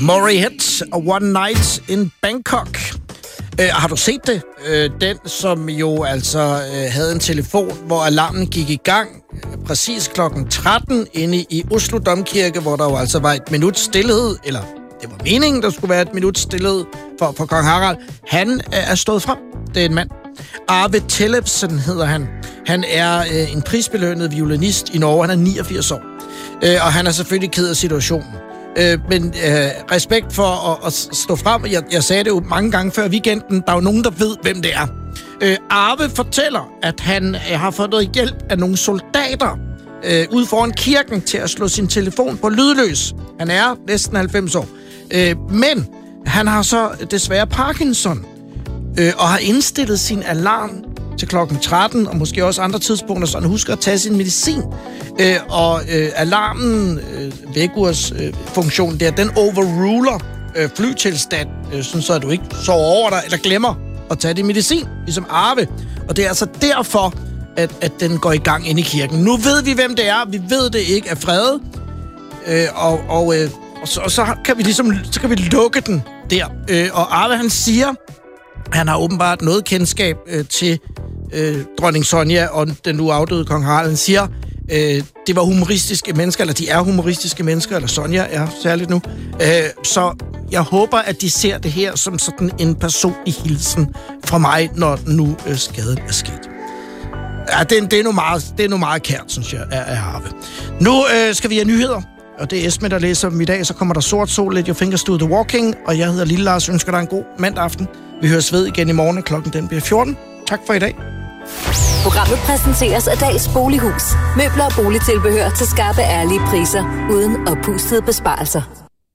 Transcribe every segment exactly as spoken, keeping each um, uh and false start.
Motorhead og One Night in Bangkok. Uh, har du set det? Uh, den, som jo altså uh, havde en telefon, hvor alarmen gik i gang uh, præcis klokken tretten inde i Oslo Domkirke, hvor der jo altså var et minut stillhed, eller det var meningen, der skulle være et minut stillhed for, for kong Harald. Han uh, er stået frem. Det er en mand. Arve Tellefsen hedder han. Han er uh, en prisbelønnet violinist i Norge. Han er niogfirs år. Uh, og han er selvfølgelig ked af situationen. Øh, men øh, respekt for at, at stå frem. Jeg, jeg sagde det jo mange gange før weekenden. Der er jo nogen, der ved, hvem det er. Øh, Arve fortæller, at han øh, har fået noget hjælp af nogle soldater øh, ude foran kirken til at slå sin telefon på lydløs. Han er næsten halvfems år. Øh, men han har så desværre Parkinson øh, og har indstillet sin alarm til klokken tretten, og måske også andre tidspunkter, så han husker at tage sin medicin. Øh, og øh, alarmen, øh, vækkeurs øh, funktion der, den overruler øh, flytilstand, øh, sådan så at du ikke sover over dig, eller glemmer at tage din medicin, ligesom Arve. Og det er altså derfor, at, at den går i gang inde i kirken. Nu ved vi, hvem det er. Vi ved det ikke er Frede. Øh, og, og, øh, og, så, og så kan vi ligesom, så kan vi lukke den der. Øh, og Arve, han siger, han har åbenbart noget kendskab øh, til øh, dronning Sonja og den nu afdøde kong Harald. Han siger, øh, det var humoristiske mennesker, eller de er humoristiske mennesker, eller Sonja er særligt nu. Øh, så jeg håber, at de ser det her som sådan en personlig hilsen fra mig, når nu øh, skaden er sket. Ja, det, det, er nu meget, det er nu meget kært, synes jeg, af, af Arve. Nu øh, skal vi have nyheder, og det er Esme, der læser dem i dag. Så kommer der Sort Sol, Let Your Fingers Do The Walking, og jeg hedder Lille Lars. Ønsker dig en god mandag aften. Vi høres ved igen i morgen, og klokken den bliver fjorten. Tak for i dag. Programmet præsenteres af Dags Bolighus. Møbler og boligtilbehør til skarpe, ærlige priser, uden oppustede besparelser.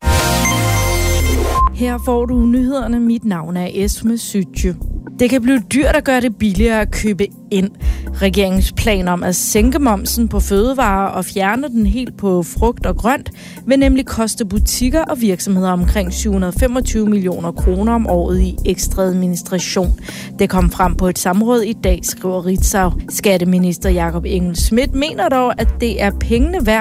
Her får du nyhederne. Mit navn er Esme Sytje. Det kan blive dyrt at gøre det billigere at købe ind. Regeringens plan om at sænke momsen på fødevarer og fjerne den helt på frugt og grønt vil nemlig koste butikker og virksomheder omkring syv hundrede og femogtyve millioner kroner om året i ekstra administration. Det kom frem på et samråd i dag, skriver Ritzau. Skatteminister Jakob Engel-Schmidt mener dog, at det er pengene værd